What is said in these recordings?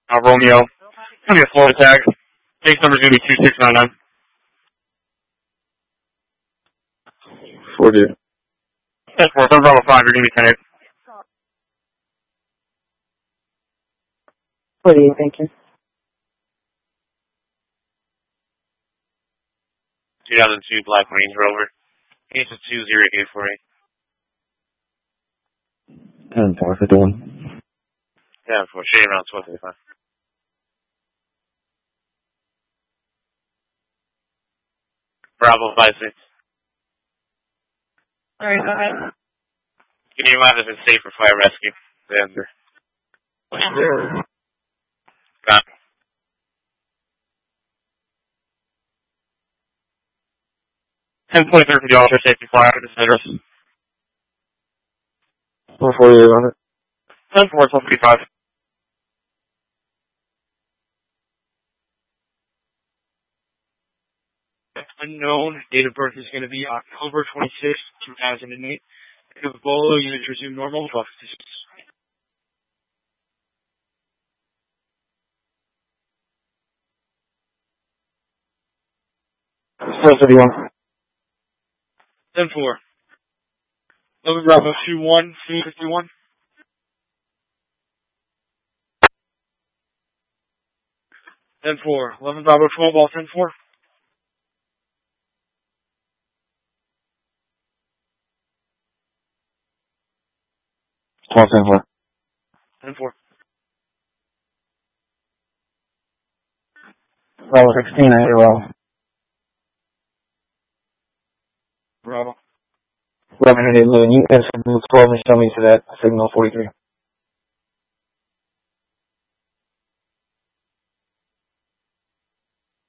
Romeo. It's going to be a Florida tag. Case number is going to be 2699. 40. 10-4, 7 Bravo 5, you're going to be 10-8. 48, thank you. 2002 Black Range Rover. Case is 20848. 10-4, 51. 10-4, shade around 1235. Bravo 5-6. Alright, Can you mind if it's safe for fire rescue? The answer. Copy. And 23 for the officer safety fire at this address. 148 on it. 10-4, 1235. Unknown. Date of birth is going to be October 26th, 2008. The Bolo units resume normal. 1256. 431. 10-4. November Bravo 2-1, 51. 10-4. 11 Bravo 12 ball 10-4. 12, 10-4. 10-4. Bravo 16, I hear well. Bravo. 1111, you guys can move 12 and show me to that signal 43.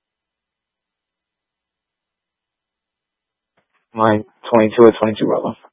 Line 22 at 22 Bravo.